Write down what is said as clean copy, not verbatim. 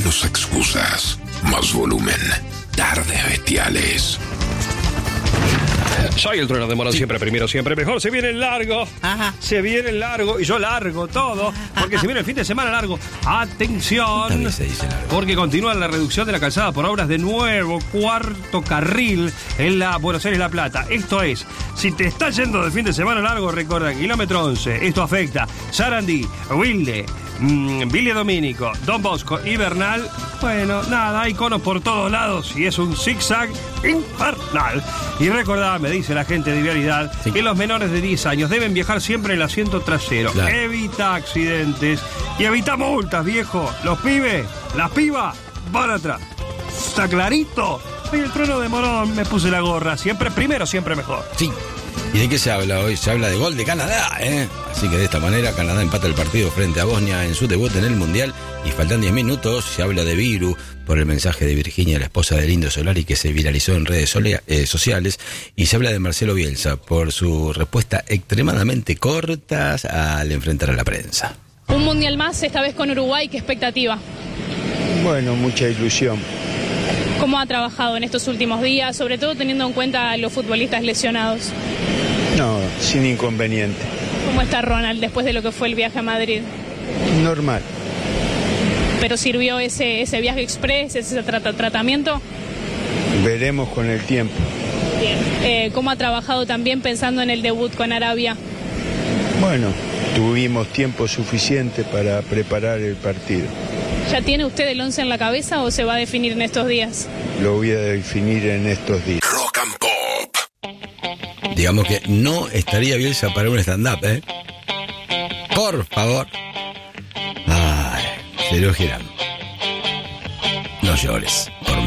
Menos excusas, más volumen. Tardes Bestiales. Soy el trueno de Morón, siempre primero, siempre mejor. Se viene el largo. Ajá. Se viene el largo. Y yo largo todo. Porque se viene el fin de semana largo. Atención. También se dice largo. Porque continúa la reducción de la calzada por obras de nuevo cuarto carril en la Buenos Aires La Plata. Esto es, si te está yendo de fin de semana largo, recuerda, kilómetro 11. Esto afecta Sarandí, Wilde, Villa Domínico, Don Bosco y Bernal. Bueno, nada, hay conos por todos lados y es un zigzag infernal. Y recordá, me dice la gente de Vialidad, sí, que los menores de 10 años deben viajar siempre en el asiento trasero. Claro. Evita accidentes y evita multas, viejo. Los pibes, las pibas, van atrás. ¿Está clarito? Soy el trueno de Morón, me puse la gorra. Siempre primero, siempre mejor. Sí. ¿Y de qué se habla hoy? Se habla de gol de Canadá, ¿eh? Así que de esta manera Canadá empata el partido frente a Bosnia en su debut en el Mundial y faltan 10 minutos. Se habla de Viru por el mensaje de Virginia, la esposa del Indio Solari, que se viralizó en redes sociales, y se habla de Marcelo Bielsa por su respuesta extremadamente corta al enfrentar a la prensa. Un mundial más, esta vez con Uruguay, ¿qué expectativa? Bueno, mucha ilusión. ¿Cómo ha trabajado en estos últimos días, sobre todo teniendo en cuenta a los futbolistas lesionados? No, sin inconveniente. ¿Cómo está Ronald después de lo que fue el viaje a Madrid? Normal. ¿Pero sirvió ese viaje express, ese tratamiento? Veremos con el tiempo. Bien. ¿Cómo ha trabajado también pensando en el debut con Arabia? Bueno, tuvimos tiempo suficiente para preparar el partido. ¿Ya tiene usted el 11 en la cabeza o se va a definir en estos días? Lo voy a definir en estos días. Rock and Pop. Digamos que no estaría Bielsa para un stand-up, ¿eh? Por favor. Ay, Sergio Girán. No llores.